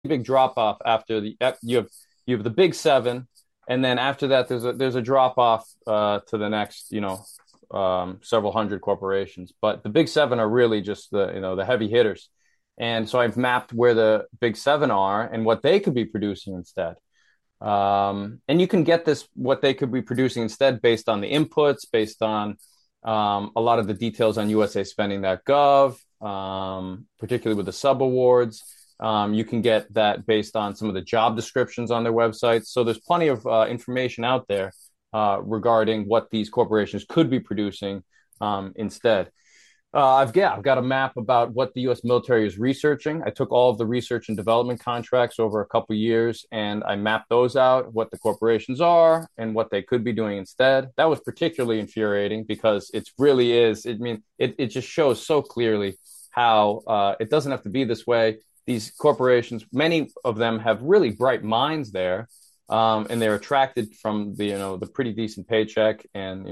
big drop off after you have the big seven, and then after that there's a drop off to the next several hundred corporations. But the big seven are really just the heavy hitters, and so I've mapped where the big seven are and what they could be producing instead. And you can get this what they could be producing instead based on the inputs, based on a lot of the details on USAspending.gov, particularly with the sub awards. You can get that based on some of the job descriptions on their websites. So there's plenty of information out there regarding what these corporations could be producing instead. I've got a map about what the U.S. military is researching. I took all of the research and development contracts over a couple years, and I mapped those out, what the corporations are and what they could be doing instead. That was particularly infuriating because it really is. It just shows so clearly how it doesn't have to be this way. These corporations, many of them have really bright minds there, and they're attracted from the pretty decent paycheck and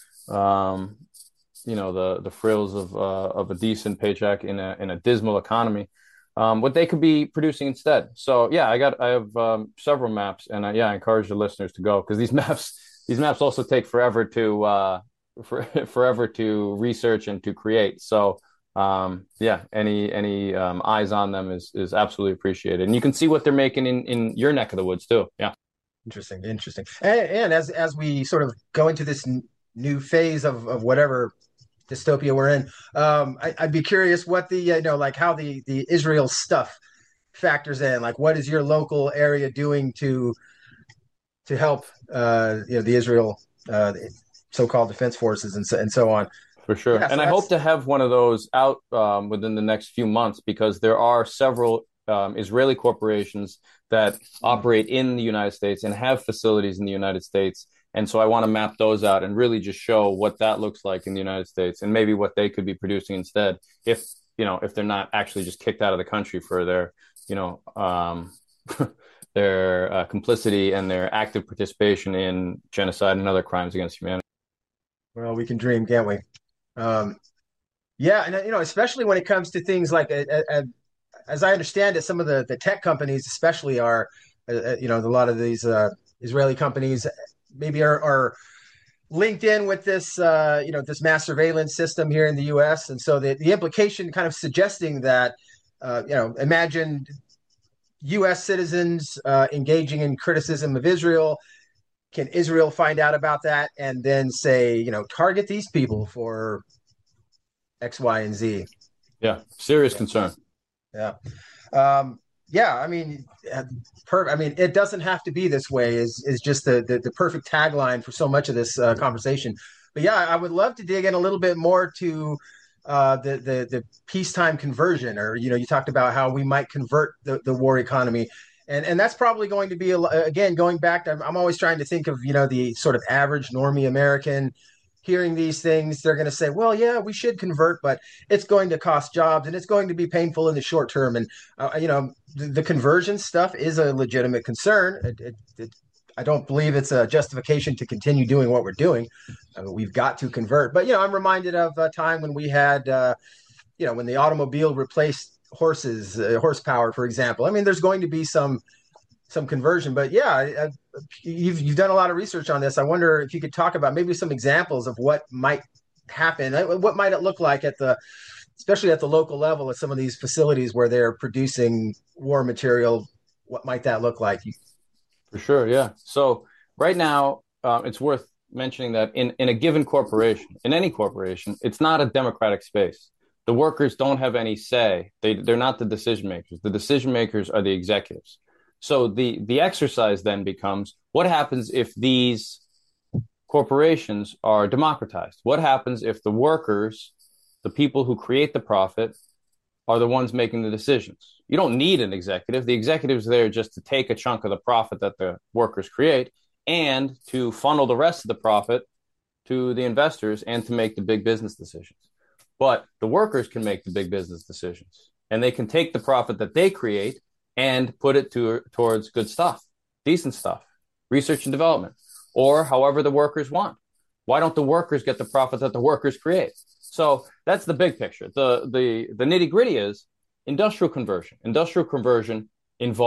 the frills of a decent paycheck in a dismal economy, what they could be producing instead. So yeah, I have several maps, and I encourage the listeners to go because these maps also take forever to research and to create. So any eyes on them is absolutely appreciated, and you can see what they're making in your neck of the woods too. Yeah. Interesting, interesting. And as we sort of go into this new phase of whatever dystopia we're in, I'd be curious what the like how the Israel stuff factors in. Like, what is your local area doing to help the Israel so-called defense forces and so on? For sure. Yeah, so And I hope that's to have one of those out within the next few months because there are several Israeli corporations that operate in the United States and have facilities in the United States. And so I want to map those out and really just show what that looks like in the United States and maybe what they could be producing instead if they're not actually just kicked out of the country for their, you know, their complicity and their active participation in genocide and other crimes against humanity. well, we can dream, can't we? Um, yeah, and especially when it comes to things like as I understand it, some of the tech companies, especially, are a lot of these Israeli companies maybe are linked in with this this mass surveillance system here in the U.S. And so the implication kind of suggesting that imagine U.S. citizens engaging in criticism of Israel. Can Israel find out about that and then say, target these people for X, Y, and Z? Yeah, serious Yeah, concern. yeah. Yeah, I mean, I mean, it doesn't have to be this way. Is just the perfect tagline for so much of this conversation. But yeah, I would love to dig in a little bit more to the peacetime conversion, or you talked about how we might convert the war economy, and that's probably going to be again going back to I'm always trying to think of the sort of average normie American hearing these things. They're going to say, well, yeah, we should convert, but it's going to cost jobs and it's going to be painful in the short term. And the conversion stuff is a legitimate concern. I don't believe it's a justification to continue doing what we're doing. We've got to convert. But I'm reminded of a time when we had when the automobile replaced horsepower, for example. I mean, there's going to be some conversion. But yeah, you've done a lot of research on this. I wonder if you could talk about maybe some examples of what might happen. What might it look like especially at the local level, at some of these facilities where they're producing war material? What might that look like? For sure, yeah. So right now, it's worth mentioning that in a given corporation, in any corporation, it's not a democratic space. The workers don't have any say. They're not the decision makers. The decision makers are the executives. So the exercise then becomes what happens if these corporations are democratized? What happens if the workers, the people who create the profit, are the ones making the decisions? You don't need an executive. The executive's there just to take a chunk of the profit that the workers create and to funnel the rest of the profit to the investors and to make the big business decisions. But the workers can make the big business decisions and they can take the profit that they create and put it towards good stuff, decent stuff, research and development, or however the workers want. Why don't the workers get the profit that the workers create? So that's the big picture. The nitty gritty is industrial conversion. Industrial conversion involved